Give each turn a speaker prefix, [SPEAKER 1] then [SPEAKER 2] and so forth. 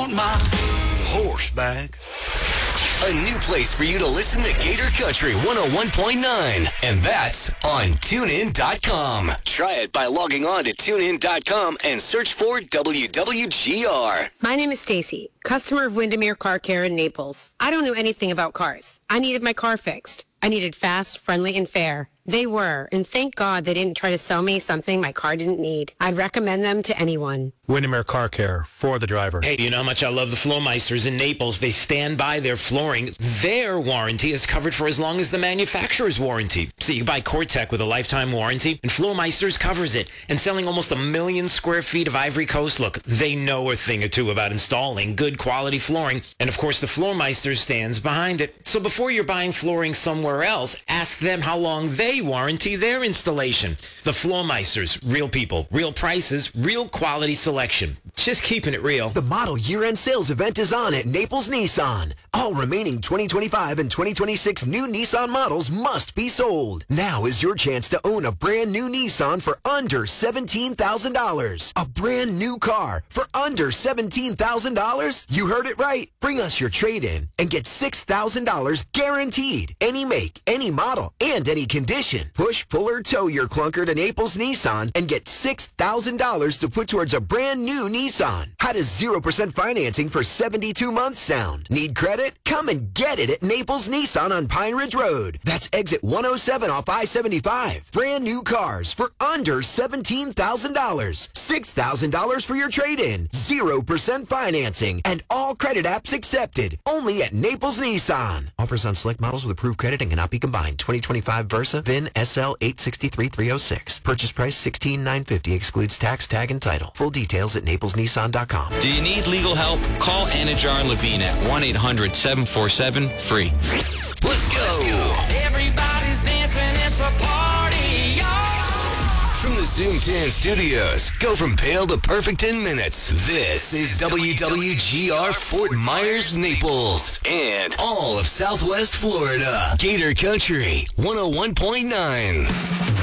[SPEAKER 1] want my horseback.
[SPEAKER 2] A new place for you to listen to Gator Country 101.9, and that's on TuneIn.com. Try it by logging on to TuneIn.com and search for WWGR.
[SPEAKER 3] My name is Stacy, customer of Windermere Car Care in Naples. I don't know anything about cars. I needed my car fixed. I needed fast, friendly, and fair. They were, and thank God they didn't try to sell me something my car didn't need. I'd recommend them to anyone.
[SPEAKER 4] Windermere Car Care, for the driver.
[SPEAKER 5] Hey, you know how much I love the Flowmeisters in Naples? They stand by their flooring. Their warranty is covered for as long as the manufacturer's warranty. So you buy Cortec with a lifetime warranty, and Flowmeisters covers it. And selling almost 1 million square feet of Ivory Coast, look, they know a thing or two about installing good quality flooring. And of course, the Flowmeisters stands behind it. So before you're buying flooring somewhere else, ask them how long they warranty their installation. The Flowmeisters, real people, real prices, real quality selection. Just keeping it real.
[SPEAKER 6] The model year-end sales event is on at Naples Nissan. All remaining 2025 and 2026 new Nissan models must be sold. Now is your chance to own a brand new Nissan for under $17,000. A brand new car for under $17,000? You heard it right. Bring us your trade-in and get $6,000 guaranteed. Any make, any model, and any condition. Push, pull, or tow your clunker to Naples Nissan and get $6,000 to put towards a brand new Nissan. How does 0% financing for 72 months sound? Need credit? Come and get it at Naples Nissan on Pine Ridge Road. That's exit 107 off I-75. Brand new cars for under $17,000. $6,000 for your trade-in. 0% financing. And all credit apps accepted. Only at Naples Nissan. Offers on select models with approved credit and cannot be combined. 2025 Versa, VIN SL 863306. Purchase price $16,950. Excludes tax, tag, and title. Full details at naplesnissan.com.
[SPEAKER 7] Do you need legal help? Call Anajar Levine at 1-800-747-FREE.
[SPEAKER 2] Let's go.
[SPEAKER 1] Everybody's dancing, it's a party, y'all.
[SPEAKER 2] From the Zoom 10 studios, go from pale to perfect in minutes. This is WWGR Fort Myers, Naples, and all of Southwest Florida. Gator Country 101.9.